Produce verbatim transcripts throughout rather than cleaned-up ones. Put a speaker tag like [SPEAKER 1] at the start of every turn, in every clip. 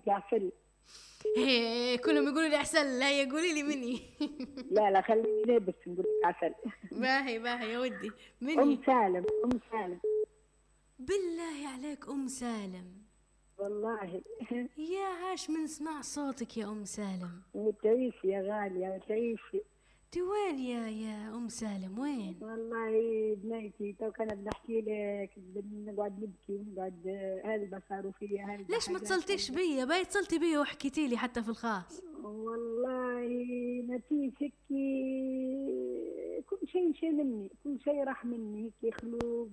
[SPEAKER 1] انت عسل.
[SPEAKER 2] هي كلهم يقولوا لي عسل، لا يقولي لي مني.
[SPEAKER 1] لا لا خليني لابس نقول لك عسل.
[SPEAKER 2] باهي باهي يا ودي
[SPEAKER 1] ام
[SPEAKER 2] مني.
[SPEAKER 1] سالم ام سالم.
[SPEAKER 2] بالله عليك ام سالم.
[SPEAKER 1] والله.
[SPEAKER 2] يا عاش من سمع صوتك يا ام سالم.
[SPEAKER 1] وتعيشي يا غالية وتعيشي.
[SPEAKER 2] انت وين يا يا ام سالم وين؟
[SPEAKER 1] والله بنيتي تو كان بنحكي لك نقعد نبكي ونقعد هلبة صاروا فيا هلبة.
[SPEAKER 2] ليش ما اتصلتيش بيا؟ باي اتصلتي بيا وحكيتي لي حتى في الخاص.
[SPEAKER 1] والله نتيجة هيك كل شيء شيء مني، كل شيء راح مني هيك خلوق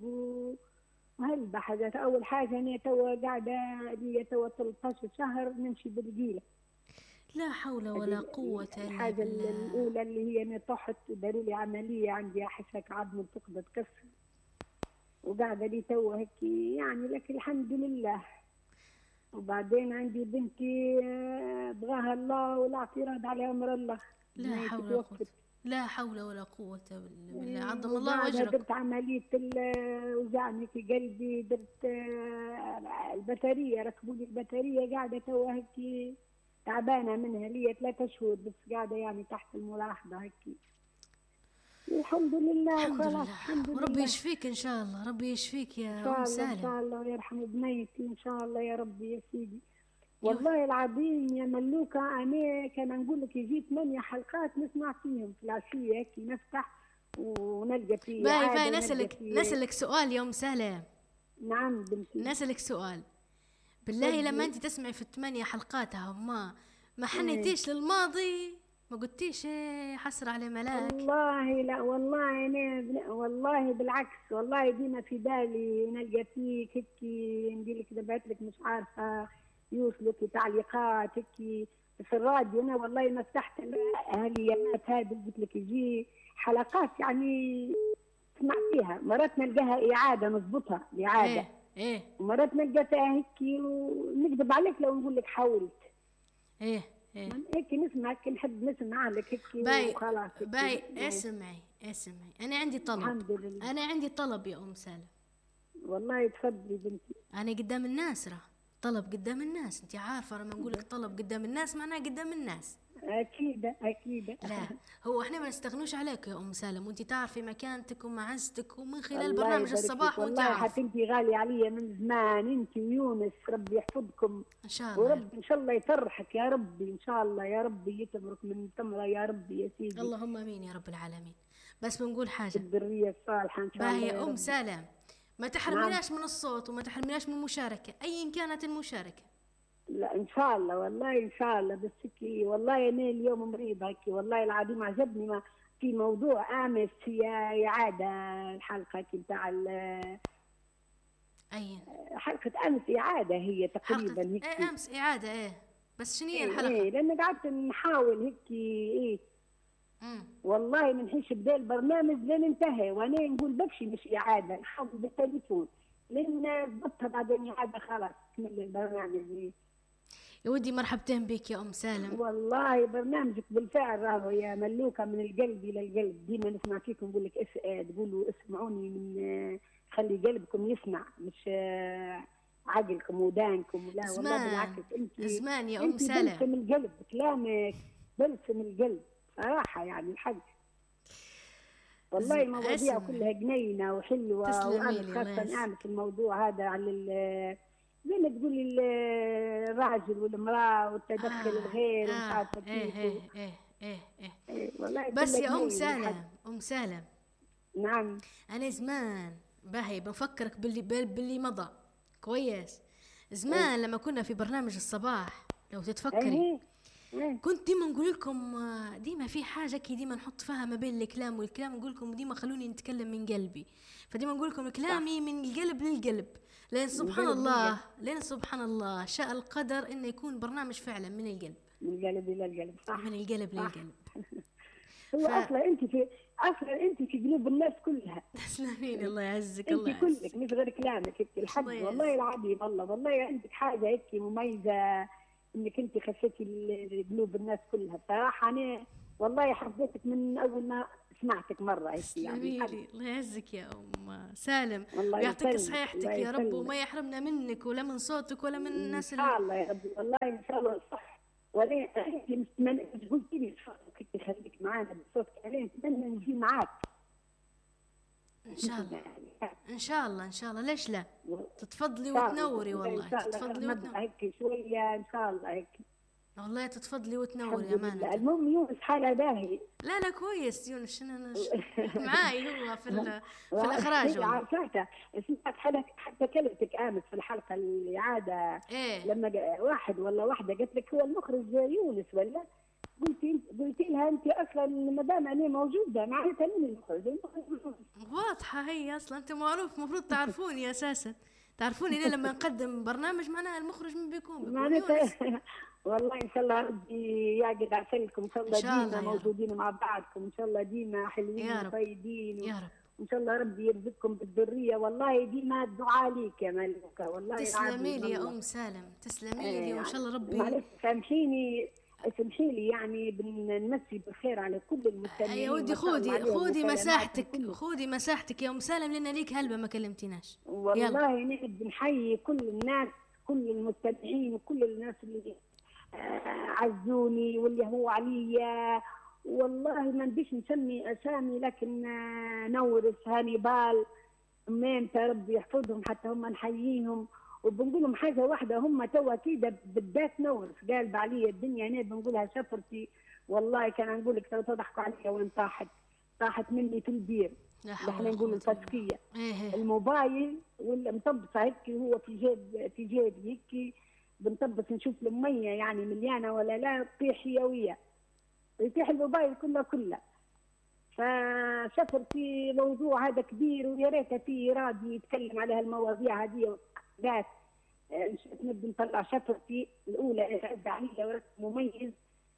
[SPEAKER 1] وهلبة حاجات. أول حاجة أنا توا قاعدة لي توا ثلاثة عشر شهر نمشي بالقيلة.
[SPEAKER 2] لا حول ولا قوة إلا
[SPEAKER 1] الحاجة
[SPEAKER 2] بالله.
[SPEAKER 1] الأولى اللي هي أنا طحت داروا لي عملية، عندي أحسك عظم تقدر تكسر، وقاعدة لي توا هيك يعني لك الحمد لله. وبعدين عندي بنتي بغاها الله ولا اعتراض على أمر الله.
[SPEAKER 2] لا حول ولا قوة، لا حول ولا قوة بالله. عظم الله وجهك.
[SPEAKER 1] درت عملية وجعني في قلبي، درت البطارية، ركبوا لي البطارية، قاعدة توا هيك تعبانة منها لي ثلاثة شهور بس، قاعدة يعني تحت الملاحظة هيك. الحمد لله.
[SPEAKER 2] الحمد
[SPEAKER 1] وخلاص
[SPEAKER 2] لله.
[SPEAKER 1] الحمد لله.
[SPEAKER 2] وربي يشفيك ان شاء الله، ربي يشفيك يا ام سالم.
[SPEAKER 1] ان شاء الله ويرحم بنيتي ان شاء الله يا ربي يا سيدي. والله العظيم يا ملوكة أنا كان نقول لك يجي ثمانية حلقات نسمع فيهم في العشية هيك نفتح ونلقى فيه.
[SPEAKER 2] باي باي نسألك نسألك سؤال يا أم سالم.
[SPEAKER 1] نعم بنتي.
[SPEAKER 2] نسألك سؤال بالله بنتي. لما أنت تسمعي في الثمانية حلقات ما ما حنيتيش للماضي؟ ما قلتيش حسر على ملاك؟
[SPEAKER 1] والله لا والله أنا والله بالعكس، والله ديما في بالي نلقى فيك هيك ندير لك دبعت لك مش عارفة يوصلك تعليقات هيك في الراديو. أنا والله ما فتحت هاليامات هذه قلت لك يجي حلقات يعني اسمع فيها، مرات نلقاها إعادة نضبطها إعادة.
[SPEAKER 2] إيه إيه.
[SPEAKER 1] ومرات نلقاها هيك ونكذب عليك لو نقول لك حاولت.
[SPEAKER 2] إيه إيه.
[SPEAKER 1] هيك نسمعك نحب نسمع لك هيك
[SPEAKER 2] باي
[SPEAKER 1] وخلاص.
[SPEAKER 2] باي اسمعي اسمعي أنا عندي طلب.
[SPEAKER 1] الحمد لله.
[SPEAKER 2] أنا عندي طلب يا أم سالم.
[SPEAKER 1] والله تفضلي بنتي.
[SPEAKER 2] أنا قدام الناس راه طلب قدام الناس، انت عارفه لما نقول لك طلب قدام الناس معناه قدام الناس.
[SPEAKER 1] اكيد اكيد.
[SPEAKER 2] لا هو احنا ما نستغنوش عليك يا ام سالم، وانت تعرفي مكانتك ومعزتك، ومن خلال برنامج الصباح وانت
[SPEAKER 1] والله حتى انت غاليه علي من زمان، انت ويونس ربي يحفظكم
[SPEAKER 2] ان شاء الله.
[SPEAKER 1] ورب ان شاء الله يفرحك يا ربي ان شاء الله، يا ربي يتبرك من تمره يا ربي يا سيدي.
[SPEAKER 2] اللهم امين يا رب العالمين. بس بنقول حاجه
[SPEAKER 1] بالذريه الصالحه ان شاء الله
[SPEAKER 2] يا ام سالم، ما تحرميناش من الصوت وما تحرميناش من المشاركة أيا كانت المشاركة.
[SPEAKER 1] لا إن شاء الله والله إن شاء الله. بس كي والله أنا اليوم مريضة كي والله العظيم عجبني ما في موضوع أمس هي إعادة الحلقة بتاع
[SPEAKER 2] أي
[SPEAKER 1] حلقة أمس إعادة هي تقريبا هيك.
[SPEAKER 2] إيه أمس إعادة إيه بس شنو هي الحلقة؟
[SPEAKER 1] إيه لأن قعدت نحاول هيك إيه
[SPEAKER 2] مم.
[SPEAKER 1] والله منحيش بدا البرنامج لين انتهى وانا نقول بكشي مش اعاده نحاول بالتليفون لين ضبطها بعدين اعاده خلاص كمل البرنامج.
[SPEAKER 2] يا ودي مرحبتين بك يا ام سالم.
[SPEAKER 1] والله برنامجك بالفعل راهو يا ملوكه من القلب الى القلب، ديما نسمع فيكم نقول لك اس... تقولوا اسمعوني من خلي قلبكم يسمع مش عقلكم ودانكم. لا والله بالعكس انت
[SPEAKER 2] زمان يا ام سالم
[SPEAKER 1] انت بلسم القلب، كلامك بلسم القلب صراحة يعني الحق والله مواضيع كلها جنينة وحلوة. وأنا خاصة أعمل في الموضوع هذا على زي ما تقولي الراجل والمرأة والتدخل
[SPEAKER 2] آه
[SPEAKER 1] الغير ومش
[SPEAKER 2] آه
[SPEAKER 1] عارفة
[SPEAKER 2] إيه
[SPEAKER 1] كيف.
[SPEAKER 2] إيه إيه إيه إيه
[SPEAKER 1] إيه والله
[SPEAKER 2] بس يا أم سالم أم سالم
[SPEAKER 1] نعم
[SPEAKER 2] أنا زمان باهي بفكرك باللي باللي مضى كويس زمان. إيه؟ لما كنا في برنامج الصباح لو تتفكري
[SPEAKER 1] إيه؟
[SPEAKER 2] كنت ديما نقول لكم ديما في حاجه كي ديما نحط فيها ما بين الكلام والكلام، نقول لكم ديما خلوني نتكلم من قلبي، فديما نقول لكم كلامي من القلب للقلب. لين سبحان الله لين سبحان الله شاء القدر انه يكون برنامج فعلا من القلب
[SPEAKER 1] من القلب الى القلب صح
[SPEAKER 2] من القلب للقلب.
[SPEAKER 1] هو ف... اصلا انت في اصلا انت في قلوب الناس كلها.
[SPEAKER 2] تسلمين الله يعزك الله
[SPEAKER 1] يعزك. انت كلك مش غير كلامك انت الحق والله العظيم والله والله عندك حاجه هيك مميزه انك انت خشيتي قلوب الناس كلها صراحه. انا والله حبيتك من اول ما سمعتك مره هيك يعني
[SPEAKER 2] تسلمي
[SPEAKER 1] حب.
[SPEAKER 2] لي، الله يعزك يا ام سالم،
[SPEAKER 1] الله
[SPEAKER 2] ويعطيك
[SPEAKER 1] يسلمك،
[SPEAKER 2] صحيحتك
[SPEAKER 1] الله
[SPEAKER 2] يا رب،
[SPEAKER 1] يسلمك.
[SPEAKER 2] وما يحرمنا منك ولا من صوتك ولا من
[SPEAKER 1] ان
[SPEAKER 2] الناس ال...
[SPEAKER 1] شاء الله يا ربي، والله ان شاء الله صح. ولين انت مستمن قلت لي صوتك يخليك معانا بصوتك، عليه نتمنى نجي معاك
[SPEAKER 2] ان شاء الله، ان شاء الله، ان شاء الله، ليش لا؟ تتفضلي
[SPEAKER 1] ان شاء الله.
[SPEAKER 2] وتنوري،
[SPEAKER 1] ان
[SPEAKER 2] والله
[SPEAKER 1] شاء الله
[SPEAKER 2] تتفضلي
[SPEAKER 1] نبدا
[SPEAKER 2] وتنوري،
[SPEAKER 1] هيك شويه ان شاء الله هيك.
[SPEAKER 2] والله تتفضلي وتنوري
[SPEAKER 1] الحمد لله.
[SPEAKER 2] امانه.
[SPEAKER 1] المهم يونس حاله باهي.
[SPEAKER 2] لا لا كويس يونس، شنو انا ش- معاي هو في ال... في الاخراج
[SPEAKER 1] هي
[SPEAKER 2] والله.
[SPEAKER 1] عارفاته. سمعت حلقة حتى كلمتك امس في الحلقه اللي عاده،
[SPEAKER 2] ايه
[SPEAKER 1] لما جا- واحد ولا واحده قالت لك هو المخرج يونس ولا، قلت قلت لها انت اصلا ما دام انا موجوده معناتها مين المخرج؟ المخرج يونس.
[SPEAKER 2] واضحه هي اصلا، انت معروف المفروض تعرفوني اساسا، تعرفوني انا لما نقدم برنامج معناها المخرج من بيكون بيكون يونس.
[SPEAKER 1] معناتها والله ان شاء الله ربي يعقد عسلكم، ان شاء
[SPEAKER 2] ان
[SPEAKER 1] الله
[SPEAKER 2] شاء الله
[SPEAKER 1] ديما
[SPEAKER 2] يا رب،
[SPEAKER 1] موجودين مع بعضكم، ان شاء الله ديما حلوين
[SPEAKER 2] يا رب،
[SPEAKER 1] وطيبين،
[SPEAKER 2] يا رب.
[SPEAKER 1] وان شاء الله ربي يرزقكم بالذريه. والله ديما الدعاء ليك يا ملكه، والله
[SPEAKER 2] تسلمي
[SPEAKER 1] العظيم
[SPEAKER 2] لي يا
[SPEAKER 1] الله.
[SPEAKER 2] ام سالم، تسلمي
[SPEAKER 1] آه
[SPEAKER 2] لي، وان شاء الله ربي.
[SPEAKER 1] معلش سامحيني، اسمحي لي يعني بنمسي بالخير على كل المستمعين.
[SPEAKER 2] يا ودي
[SPEAKER 1] ما شاء الله
[SPEAKER 2] خودي
[SPEAKER 1] عليهم
[SPEAKER 2] خودي
[SPEAKER 1] وكلماتهم
[SPEAKER 2] مساحتك،
[SPEAKER 1] كلهم.
[SPEAKER 2] خودي مساحتك يا ام سالم، لان ليك هلبة ما كلمتيناش. يلا
[SPEAKER 1] والله نحب نحيي كل الناس، كل المستمعين وكل الناس اللي آه، عزوني واللي هو عليا. والله ما نديش نسمي اسامي، لكن آه، نورس هانيبال مين ربي يحفظهم، حتى هم نحييهم وبنقول لهم حاجه واحده، هم توا كده بالذات نورس قال علي الدنيا هنا بنقولها سفرتي. والله كان نقول لك تو تضحكوا عليا وين طاحت، طاحت مني في البير.
[SPEAKER 2] لا حول
[SPEAKER 1] احنا
[SPEAKER 2] ولا
[SPEAKER 1] نقول
[SPEAKER 2] قوة إلا بالله.
[SPEAKER 1] الفسكيه،
[SPEAKER 2] ايه ايه
[SPEAKER 1] الموبايل ولا مطبسه هيك هو في جيب في جيبي هيك، بنطبس نشوف المية يعني مليانه ولا لا، تطيح يويه، يطيح الموبايل كله كله. فسافر في موضوع هذا كبير، ويا ريت في رادي يتكلم على هالمواضيع هذه ذات. نشوف نبي نطلع شفرتي الاولى رد عليها ورد مميز.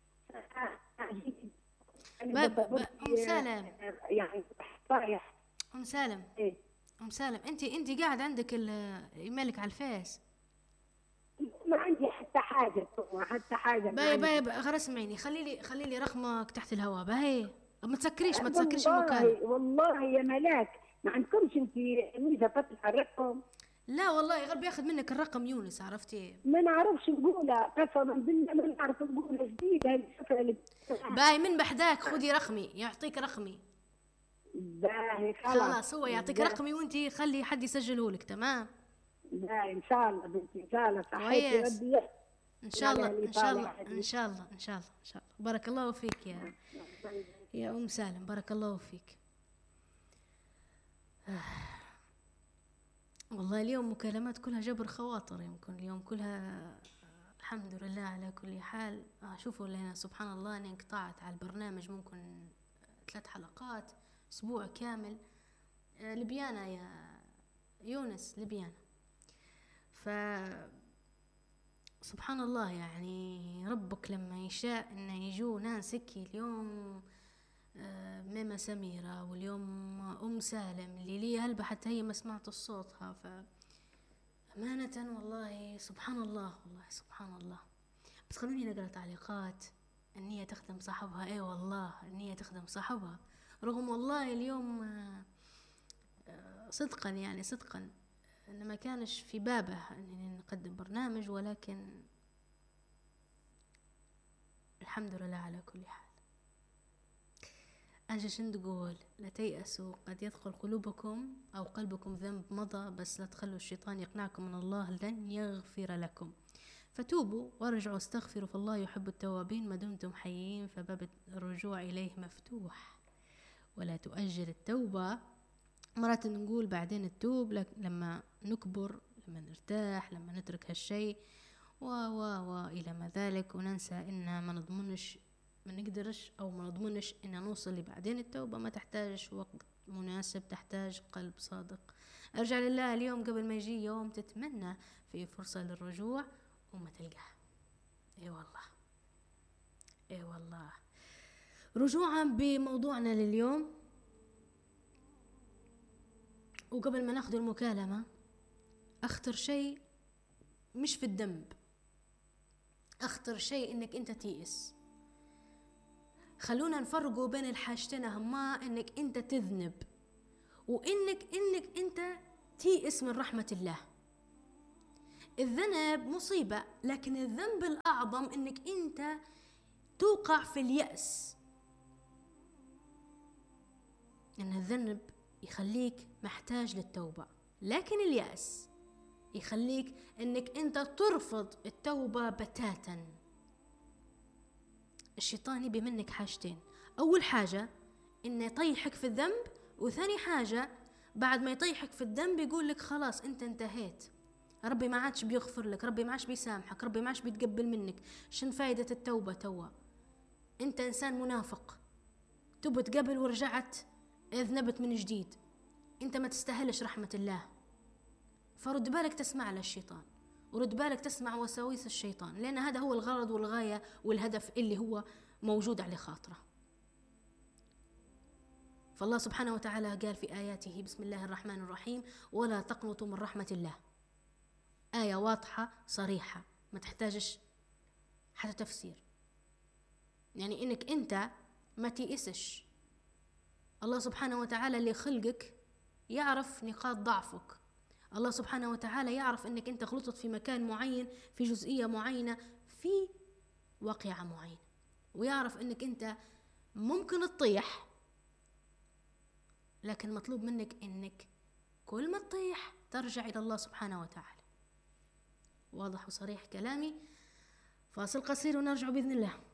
[SPEAKER 2] باب باب ام سالم،
[SPEAKER 1] يعني صايح.
[SPEAKER 2] ام سالم،
[SPEAKER 1] ايه
[SPEAKER 2] ام سالم، انت انت قاعد عندك ال- ايميلك على الفيس؟
[SPEAKER 1] ما عندي حتى حاجه، حتى حاجه ما
[SPEAKER 2] باي
[SPEAKER 1] عندي.
[SPEAKER 2] باي باي، غير اسمعيني، خلي لي خلي لي رقمك تحت الهواء باي، ما تسكريش ما تسكريش المكالمة.
[SPEAKER 1] والله والله يا ملاك ما عندكمش انت ميزه تطلع الرقم؟
[SPEAKER 2] لا والله غير بياخذ منك الرقم يونس، عرفتي؟
[SPEAKER 1] ما نعرفش نقولها قسما بالله، ما نعرف نقولها جديد هذه السفره اللي
[SPEAKER 2] باي من بحداك خذي رقمي، يعطيك رقمي.
[SPEAKER 1] باهي خلاص.
[SPEAKER 2] خلاص هو يعطيك رقمي، وانت خلي حد يسجله لك، تمام؟
[SPEAKER 1] باهي ان شاء الله بنتي، ان شاء الله صحيتي
[SPEAKER 2] كويس.
[SPEAKER 1] ربي.
[SPEAKER 2] ان شاء الله
[SPEAKER 1] على
[SPEAKER 2] ان شاء الله
[SPEAKER 1] الإطالة.
[SPEAKER 2] ان شاء الله ان شاء الله ان شاء الله. بارك الله فيك يا يا ام سالم، بارك الله فيك. آه. والله اليوم مكالمات كلها جبر خواطر، يمكن اليوم كلها الحمد لله على كل حال. آه شوفوا لنا سبحان الله اني انقطعت على البرنامج ممكن ثلاث حلقات، اسبوع كامل. آه لبيانة يا يونس، لبيانة. ف سبحان الله، يعني ربك لما يشاء انه يجوا ناس هيك. اليوم آه ميمة سميرة، واليوم ام سالم اللي لي هلبة حتى هي ما سمعت صوتها. ف أمانة والله سبحان الله، والله سبحان الله. بس خلوني نقرأ تعليقات. النية تخدم صاحبها، ايه والله النية تخدم صاحبها. رغم والله اليوم آه آه صدقا يعني صدقا أن ما كانش في بابه أنني نقدم برنامج، ولكن الحمد لله على كل حال. أنجا شن تقول؟ لا تيأسوا، قد يدخل قلوبكم أو قلبكم ذنب مضى، بس لا تخلوا الشيطان يقنعكم من الله لن يغفر لكم، فتوبوا وارجعوا استغفروا، فالله يحب التوابين ما دمتم حيين، فباب الرجوع إليه مفتوح، ولا تؤجل التوبة. مرات نقول بعدين التوب لما نكبر، لما نرتاح، لما نترك هالشيء و و و إلى ما ذلك، وننسى إن ما نضمنش ما نقدرش أو ما نضمنش إن نوصل لبعدين التوبة. ما تحتاج وقت مناسب، تحتاج قلب صادق. أرجع لله اليوم قبل ما يجي يوم تتمنى في فرصة للرجوع وما تلقاه. اي والله اي والله. رجوعا بموضوعنا لليوم، وقبل ما ناخذ المكالمة، أخطر شيء مش في الذنب، أخطر شيء إنك أنت تيأس. خلونا نفرقوا بين الحاجتين هما، انك انت تذنب وانك انك انت تيئس من رحمة الله. الذنب مصيبة، لكن الذنب الأعظم انك انت توقع في اليأس، ان الذنب يخليك محتاج للتوبة، لكن اليأس يخليك انك انت ترفض التوبة بتاتا. الشيطان يبي منك حاجتين، اول حاجة انه يطيحك في الذنب، وثاني حاجة بعد ما يطيحك في الذنب يقول لك خلاص انت انتهيت، ربي ما عادش بيغفر لك، ربي ما عادش بيسامحك، ربي ما عادش بيتقبل منك، شن فايدة التوبة توا؟ انت انسان منافق، تبت قبل ورجعت اذنبت من جديد، انت ما تستاهلش رحمة الله. فرد بالك تسمع للشيطان، ورد بالك تسمع وساويس الشيطان، لأن هذا هو الغرض والغاية والهدف اللي هو موجود على خاطره. فالله سبحانه وتعالى قال في آياته: بسم الله الرحمن الرحيم: ولا تقنطوا من رحمة الله. آية واضحة صريحة ما تحتاجش حتى تفسير، يعني إنك أنت ما تيأسش. الله سبحانه وتعالى اللي خلقك يعرف نقاط ضعفك، الله سبحانه وتعالى يعرف انك انت غلطت في مكان معين، في جزئية معينة، في واقعة معينة، ويعرف انك انت ممكن تطيح، لكن مطلوب منك انك كل ما تطيح ترجع الى الله سبحانه وتعالى. واضح وصريح كلامي؟ فاصل قصير ونرجع بإذن الله.